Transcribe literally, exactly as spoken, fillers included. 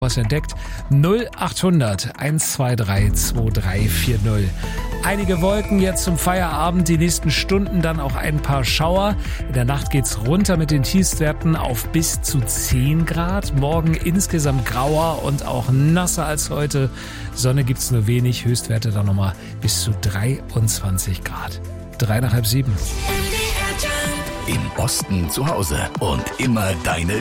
was entdeckt. null achthundert eins zwei drei zwei drei vier null. Einige Wolken jetzt zum Feierabend, die nächsten Stunden dann auch ein paar Schauer. In der Nacht geht's runter mit den Tiefstwerten auf bis zu zehn Grad. Morgen insgesamt grauer und auch nasser als heute. Sonne gibt's nur wenig, Höchstwerte dann nochmal bis zu dreiundzwanzig Grad. Drei nach halb sieben. Im Osten zu Hause und immer deine